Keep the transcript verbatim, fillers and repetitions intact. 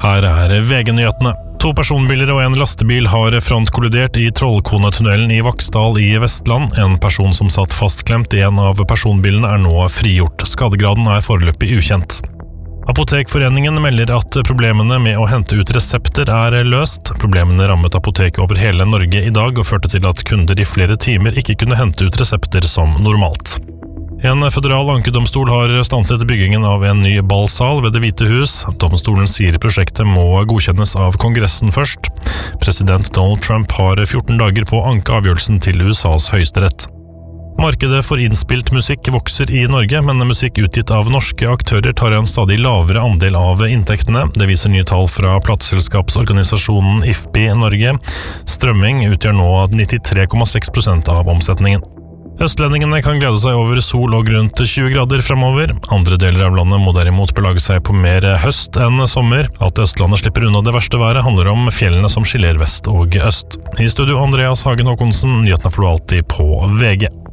Her er V G-nyhetene. To personbiler og en lastebil har frontkollidert i Trollkonetunnelen i Vaksdal i Vestland. En person som satt fastklemt i en av personbilene er nå frigjort. Skadegraden er foreløpig ukjent. Apotekforeningen melder at problemene med å hente ut resepter er løst. Problemene rammet apotek over hele Norge i dag og førte til at kunder i flere timer ikke kunne hente ut resepter som normalt. En føderal ankedomstol har stanset byggingen av en ny ballsal ved Det hvite hus. Domstolen sier prosjektet må godkjennes av Kongressen først. President Donald Trump har fjorten dager på å anke avgjørelsen til U S A's høyesterett. Markedet for innspilt musikk vokser i Norge, men musikk utgitt av norske aktører tar en stadig lavere andel av inntektene. Det viser nye tall fra plateselskapsorganisasjonen I F P I Norge. Strømming utgjør nå nittitre komma seks prosent av omsetningen. Østlendingene kan glede seg over sol og rundt tjue grader fremover. Andre deler av landet må derimot belage seg på mer høst enn sommer. At Østlandet slipper unna det verste været handler om fjellene som skiller vest og øst. I studio Andreas Hagen Håkonsen, nyhetene får du alltid på V G.